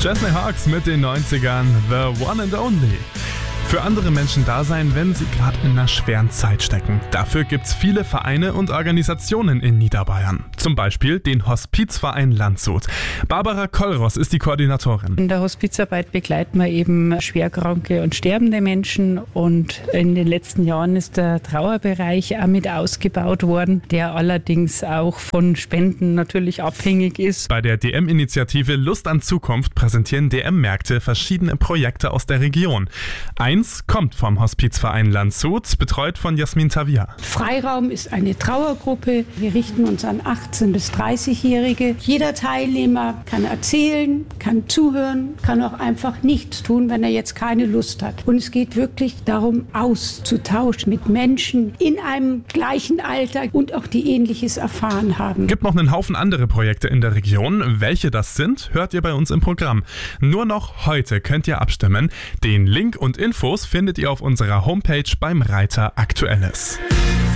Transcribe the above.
Chesney Hawkes mit den 90ern, The One and Only. Für andere Menschen da sein, wenn sie gerade in einer schweren Zeit stecken. Dafür gibt's viele Vereine und Organisationen in Niederbayern. Zum Beispiel den Hospizverein Landshut. Barbara Kollross ist die Koordinatorin. In der Hospizarbeit begleiten wir eben schwerkranke und sterbende Menschen. Und in den letzten Jahren ist der Trauerbereich auch mit ausgebaut worden, der allerdings auch von Spenden natürlich abhängig ist. Bei der DM-Initiative Lust an Zukunft präsentieren DM-Märkte verschiedene Projekte aus der Region. Eins kommt vom Hospizverein Landshut, betreut von Jasmin Tavia. Freiraum ist eine Trauergruppe. Wir richten uns an 18- bis 30-Jährige. Jeder Teilnehmer kann erzählen, kann zuhören, kann auch einfach nichts tun, wenn er jetzt keine Lust hat. Und es geht wirklich darum, auszutauschen mit Menschen in einem gleichen Alter und auch die Ähnliches erfahren haben. Gibt noch einen Haufen andere Projekte in der Region. Welche das sind, hört ihr bei uns im Programm. Nur noch heute könnt ihr abstimmen. Den Link und Infos findet ihr auf unserer Homepage beim Reiter Aktuelles.